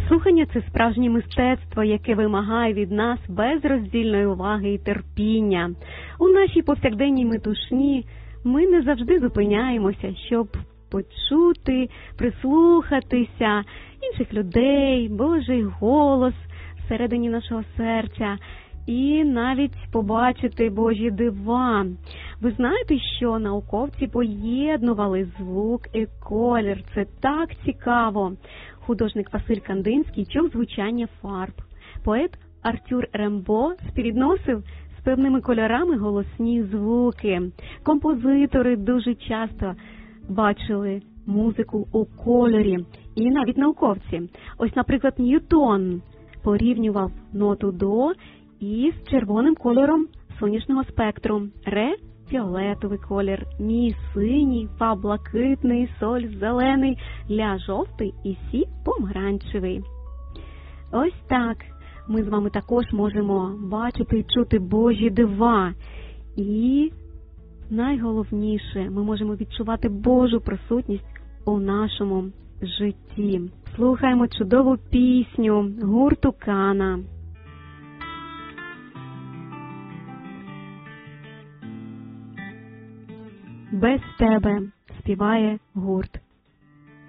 Слухання – це справжнє мистецтво, яке вимагає від нас безроздільної уваги і терпіння. У нашій повсякденній метушні ми не завжди зупиняємося, щоб почути, прислухатися інших людей, Божий голос всередині нашого серця і навіть побачити Божі дива. Ви знаєте, що науковці поєднували звук і колір. Це так цікаво. Художник Василь Кандинський чув звучання фарб. Поет Артюр Рембо співвідносив з певними кольорами голосні звуки. Композитори дуже часто бачили музику у кольорі. І навіть науковці. Ось, наприклад, Ньютон порівнював ноту до із червоним кольором сонячного спектру. Ре – фіолетовий колір, мі – синій, фа – блакитний, соль – зелений, ля – жовтий і сі – помаранчевий. Ось так. Ми з вами також можемо бачити і чути Божі дива. І найголовніше, ми можемо відчувати Божу присутність у нашому житті. Слухаємо чудову пісню гурту Кана. «Без тебе» співає гурт